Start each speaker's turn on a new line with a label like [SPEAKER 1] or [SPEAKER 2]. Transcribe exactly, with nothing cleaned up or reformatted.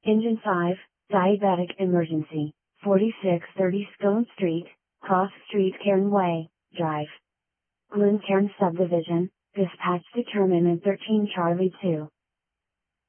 [SPEAKER 1] Engine five, Diabetic Emergency, forty-six thirty Scone Street, Cross Street Cairn Way, Drive. Glencairn Subdivision, dispatch to Terminal thirteen Charlie two.